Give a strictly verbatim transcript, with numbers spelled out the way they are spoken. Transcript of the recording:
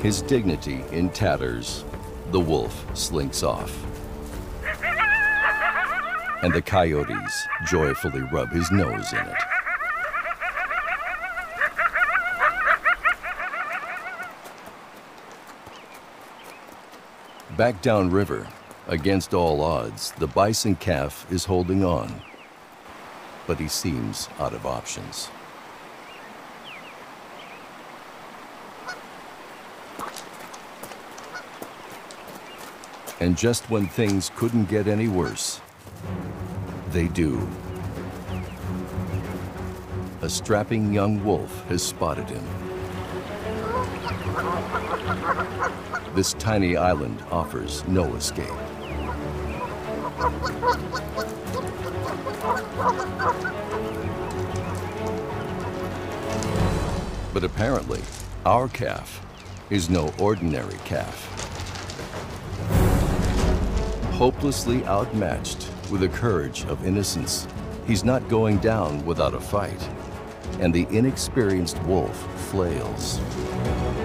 His dignity in tatters, the wolf slinks off. And the coyotes joyfully rub his nose in it. Back downriver, against all odds, the bison calf is holding on, but he seems out of options. And just when things couldn't get any worse, they do. A strapping young wolf has spotted him. This tiny island offers no escape. But apparently, our calf is no ordinary calf. Hopelessly outmatched with the courage of innocence, he's not going down without a fight, and the inexperienced wolf flails.